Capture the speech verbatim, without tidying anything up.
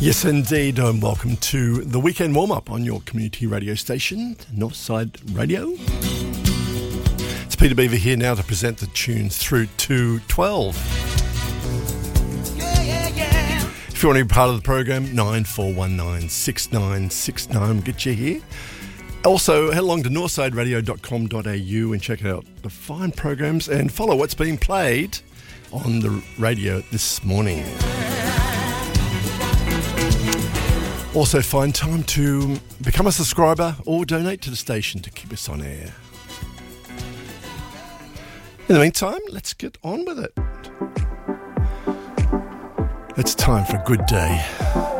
Yes, indeed, and welcome to the weekend warm-up on your community radio station, Northside Radio. It's Peter Beaver here now to present the tunes through to twelve. Yeah, yeah, yeah. If you want to be part of the program, nine four one nine, six nine six nine will get you here. Also, head along to northside radio dot com dot a u and check out the fine programs and follow what's being played on the radio this morning. Also, find time to become a subscriber or donate to the station to keep us on air. In the meantime, let's get on with it. It's time for a good day.